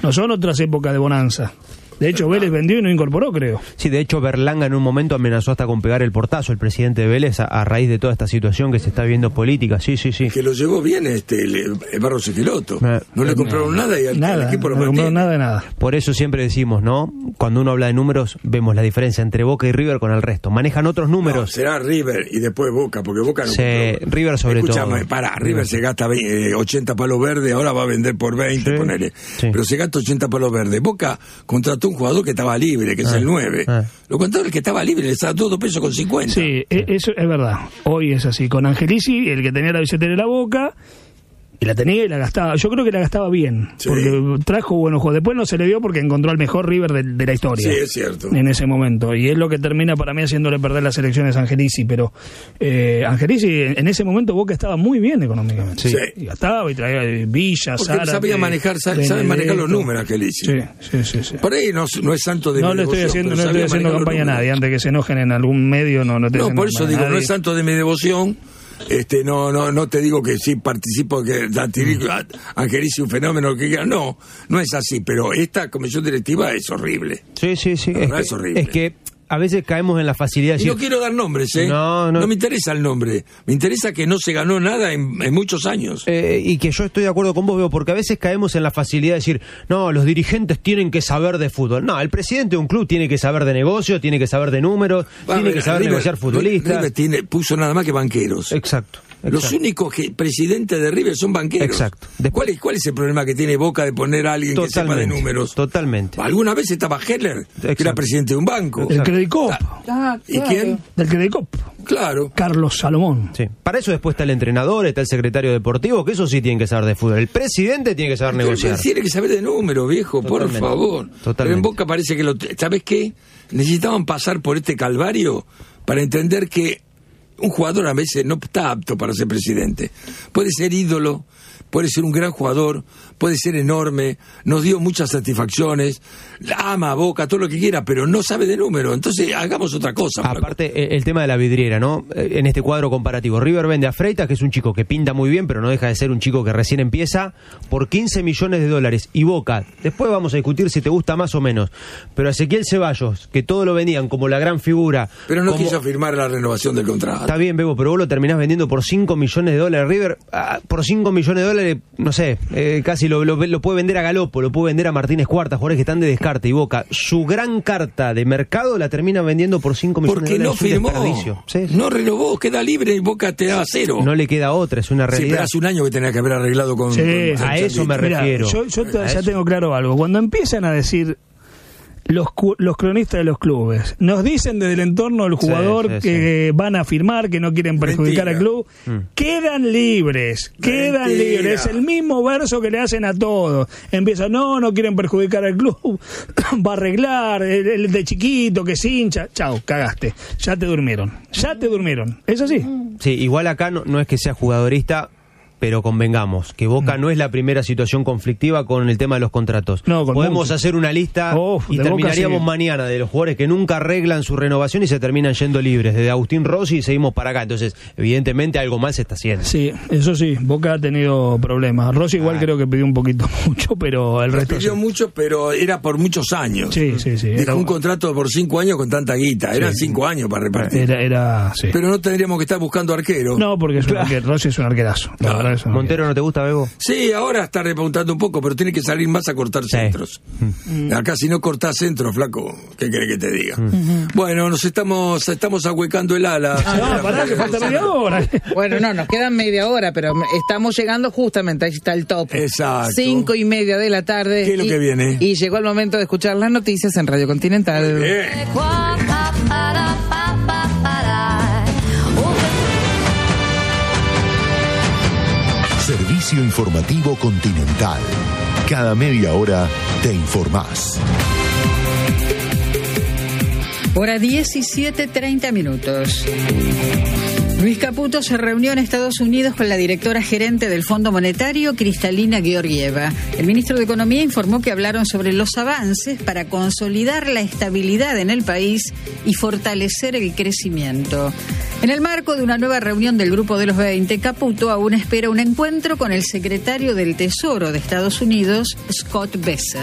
No son otras épocas de bonanza. De hecho, Vélez vendió y no incorporó, creo. Sí, de hecho, Berlanga en un momento amenazó hasta con pegar el portazo el presidente de Vélez a raíz de toda esta situación que se está viendo política. Sí. Que lo llevó bien el Barros Esqueloto. No le compraron nada y al equipo lo no le compraron nada de nada. Por eso siempre decimos, ¿no? Cuando uno habla de números, vemos la diferencia entre Boca y River con el resto. Manejan otros números. No, será River y después Boca, porque Boca no compró. River sobre todo. River se gasta 80 palos verdes, ahora va a vender por 20, ponele. Sí. Pero se gasta 80 palos verdes. Boca contrató un jugador que estaba libre, que es el 9. Lo contrario, el que estaba libre le estaba $2 pesos con 50. Sí, eso es verdad. Hoy es así. Con Angelici, el que tenía la billetera en la Boca, y la tenía y la gastaba. Yo creo que la gastaba bien, porque trajo buenos juegos. Después no se le dio porque encontró al mejor River de la historia. Sí, es cierto. En ese momento. Y es lo que termina para mí haciéndole perder las elecciones a Angelici. Pero Angelici, en ese momento Boca estaba muy bien económicamente. Sí. Y gastaba y traía Villa, Zárate. Sabía manejar, sabe manejar los números Angelici. Sí. Por ahí no es santo de mi devoción. No le estoy haciendo campaña a nadie. Antes que se enojen en algún medio, no por eso digo, no es santo de mi devoción. No te digo que sí participo, que Angelici un fenómeno, que no es así, pero esta comisión directiva es horrible. Sí. Es horrible. Es que a veces caemos en la facilidad de decir... Y no quiero dar nombres, No me interesa el nombre. Me interesa que no se ganó nada en muchos años. Y que yo estoy de acuerdo con vos, Bebo, porque a veces caemos en la facilidad de decir, no, los dirigentes tienen que saber de fútbol. No, el presidente de un club tiene que saber de negocio, tiene que saber de números, tiene que saber negociar futbolistas. River puso nada más que banqueros. Exacto. Los únicos presidentes de River son banqueros. Exacto. ¿Cuál es el problema que tiene Boca de poner a alguien que sepa de números? Totalmente. Alguna vez estaba Heller, que era presidente de un banco. El Credit Cop. ¿Y quién? Del Credit Cop. Claro. Carlos Salomón. Sí. Para eso después está el entrenador, está el secretario deportivo, que eso sí tienen que saber de fútbol. El presidente tiene que saber negociar. Tiene que saber de números, viejo, por favor. Totalmente. Pero en Boca parece que ¿sabes qué? Necesitaban pasar por este calvario para entender que un jugador a veces no está apto para ser presidente. Puede ser ídolo, puede ser un gran jugador, puede ser enorme, nos dio muchas satisfacciones, ama a Boca, todo lo que quiera, pero no sabe de número. Entonces hagamos otra cosa. Aparte, el tema de la vidriera, ¿no? En este cuadro comparativo, River vende a Freitas, que es un chico que pinta muy bien, pero no deja de ser un chico que recién empieza, por $15 millones. Y Boca, después vamos a discutir si te gusta más o menos, pero Ezequiel Ceballos, que todo lo vendían como la gran figura. Pero no quiso firmar la renovación del contrato. Está bien, Bebo, pero vos lo terminás vendiendo por $5 millones. River, por $5 millones, no sé, casi lo puede vender a Galopo, lo puede vender a Martínez Cuarta, jugadores que están de descarte. Y Boca, su gran carta de mercado la termina vendiendo por $5 millones. Porque no firmó, no renovó, queda libre y Boca te da 0. No le queda otra, es una realidad. Sí, pero hace un año que tenía que haber arreglado con... A eso me refiero. Yo ya tengo claro algo. Cuando empiezan a decir... Los cronistas de los clubes nos dicen desde el entorno del jugador que van a firmar, que no quieren perjudicar al club, quedan libres. Es el mismo verso que le hacen a todos. Empieza, no quieren perjudicar al club, va a arreglar, el de chiquito que se hincha, chao, cagaste, ya te durmieron, ¿es así? Sí, igual acá no es que sea jugadorista, pero convengamos que Boca no es la primera situación conflictiva con el tema de los contratos. Podemos hacer una lista y terminaríamos Boca, mañana de los jugadores que nunca arreglan su renovación y se terminan yendo libres. Desde Agustín Rossi y seguimos para acá. Entonces, evidentemente algo mal se está haciendo. Sí, eso sí, Boca ha tenido problemas. Rossi igual creo que pidió un poquito mucho, pero el resto... Pidió mucho, pero era por muchos años. Sí. Era un contrato por 5 años con tanta guita. Eran 5 años para repartir. Sí. Pero no tendríamos que estar buscando arquero. No, porque Rossi es un arquerazo. ¿Montero no te gusta, Bebo? Sí, ahora está repuntando un poco, pero tiene que salir más a cortar centros. Acá si no cortás centros, flaco, ¿qué querés que te diga? Bueno, nos estamos ahuecando el ala. Pará, que falta media hora. Bueno, nos quedan media hora, pero estamos llegando justamente, ahí está el top. Exacto. 5:30 de la tarde. ¿Qué es lo que viene? Y llegó el momento de escuchar las noticias en Radio Continental. Bien. Servicio informativo Continental. Cada media hora te informás. Hora 17:30. Luis Caputo se reunió en Estados Unidos con la directora gerente del Fondo Monetario, Kristalina Georgieva. El ministro de Economía informó que hablaron sobre los avances para consolidar la estabilidad en el país y fortalecer el crecimiento. En el marco de una nueva reunión del Grupo de los 20, Caputo aún espera un encuentro con el secretario del Tesoro de Estados Unidos, Scott Bessent.